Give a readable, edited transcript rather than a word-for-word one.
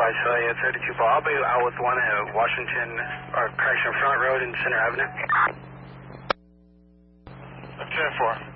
by Celia 32 Ball. I'll be out with one at Washington, or correction, Front Road and Center Avenue. 10-4.